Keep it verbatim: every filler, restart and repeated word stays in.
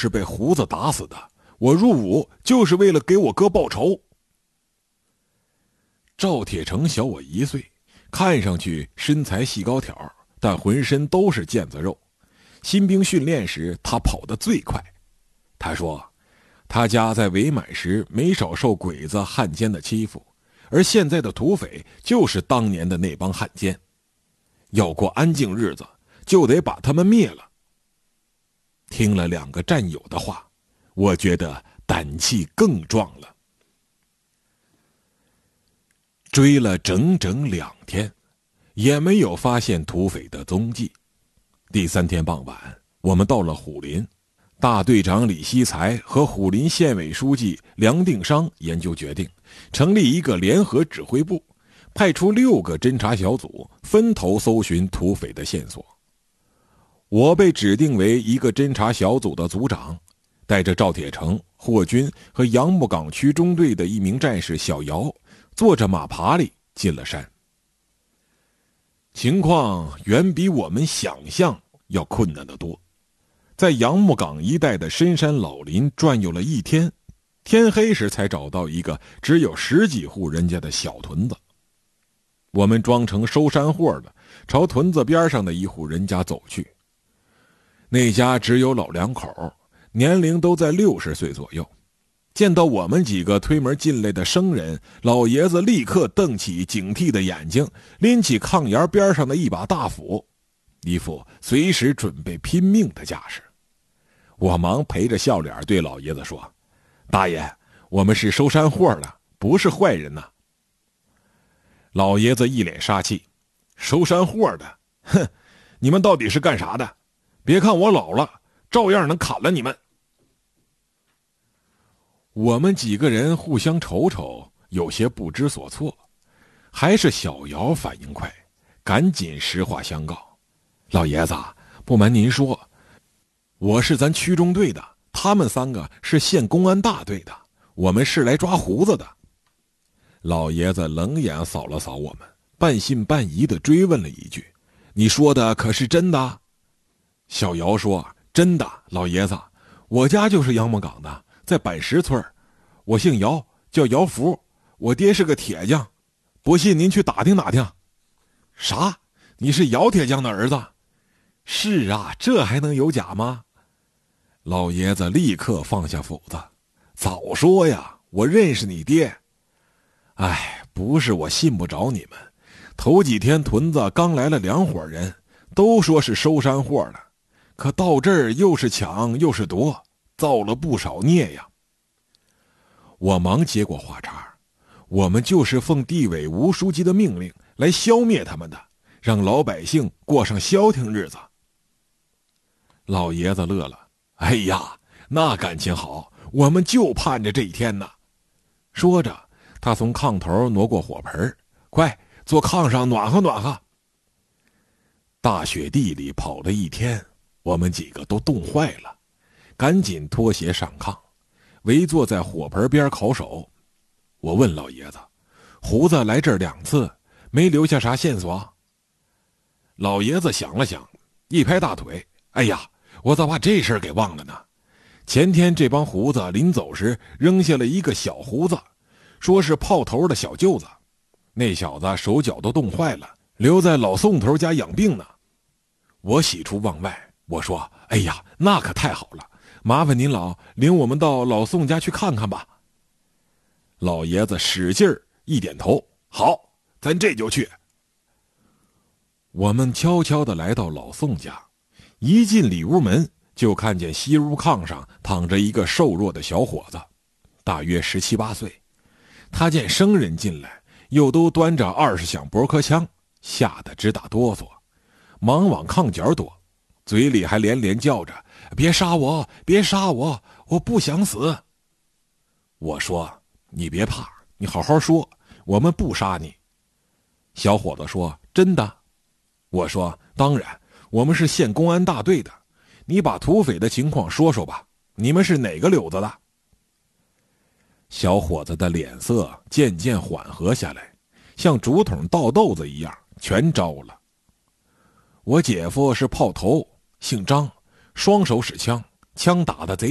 是被胡子打死的，我入伍就是为了给我哥报仇。赵铁成小我一岁，看上去身材细高挑，但浑身都是腱子肉。新兵训练时他跑得最快。他说他家在伪满时没少受鬼子汉奸的欺负，而现在的土匪就是当年的那帮汉奸，要过安静日子就得把他们灭了。听了两个战友的话，我觉得胆气更壮了。追了整整两天，也没有发现土匪的踪迹。第三天傍晚，我们到了虎林，大队长李希才和虎林县委书记梁定商研究决定，成立一个联合指挥部，派出六个侦察小组，分头搜寻土匪的线索。我被指定为一个侦察小组的组长，带着赵铁成、霍军和杨木岗区中队的一名战士小姚，坐着马爬犁进了山。情况远比我们想象要困难得多。在杨木岗一带的深山老林转悠了一天，天黑时才找到一个只有十几户人家的小屯子。我们装成收山货的，朝屯子边上的一户人家走去。那家只有老两口，年龄都在六十岁左右。见到我们几个推门进来的生人，老爷子立刻瞪起警惕的眼睛，拎起炕沿边上的一把大斧，一副随时准备拼命的架势。我忙陪着笑脸对老爷子说：“大爷，我们是收山货的，不是坏人呐。”老爷子一脸杀气：“收山货的，哼，你们到底是干啥的？别看我老了，照样能砍了你们。”我们几个人互相瞅瞅，有些不知所措。还是小姚反应快，赶紧实话相告：“老爷子，不瞒您说，我是咱区中队的，他们三个是县公安大队的，我们是来抓胡子的。”老爷子冷眼扫了扫我们，半信半疑地追问了一句：“你说的可是真的？”小姚说：“真的，老爷子，我家就是杨木岗的，在板石村，我姓姚，叫姚福，我爹是个铁匠，不信您去打听打听。”“啥？你是姚铁匠的儿子？”“是啊，这还能有假吗？”老爷子立刻放下斧子：“早说呀，我认识你爹。哎，不是我信不着你们，头几天屯子刚来了两伙人，都说是收山货的，可到这儿又是抢又是夺，造了不少孽呀。”我忙接过话茬：“我们就是奉地委吴书记的命令来消灭他们的，让老百姓过上消停日子。”老爷子乐了：“哎呀，那感情好，我们就盼着这一天呢。”说着，他从炕头挪过火盆：“快坐炕上暖和暖和。”大雪地里跑了一天，我们几个都冻坏了，赶紧脱鞋上炕，围坐在火盆边烤手。我问老爷子：“胡子来这儿两次，没留下啥线索？”老爷子想了想，一拍大腿：“哎呀，我咋把这事儿给忘了呢？前天这帮胡子临走时扔下了一个小胡子，说是炮头的小舅子，那小子手脚都冻坏了，留在老宋头家养病呢。”我喜出望外，我说：“哎呀，那可太好了，麻烦您老领我们到老宋家去看看吧。”老爷子使劲儿一点头：“好，咱这就去。”我们悄悄地来到老宋家，一进里屋门就看见西屋炕上躺着一个瘦弱的小伙子，大约十七八岁。他见生人进来，又都端着二十响驳壳枪，吓得直打哆嗦，忙往炕角躲，嘴里还连连叫着：“别杀我，别杀我，我不想死。”我说：“你别怕，你好好说，我们不杀你。”小伙子说：“真的？”我说：“当然，我们是县公安大队的，你把土匪的情况说说吧，你们是哪个柳子的？”小伙子的脸色渐渐缓和下来，像竹筒倒豆子一样，全招了。我姐夫是炮头，姓张，双手使枪，枪打得贼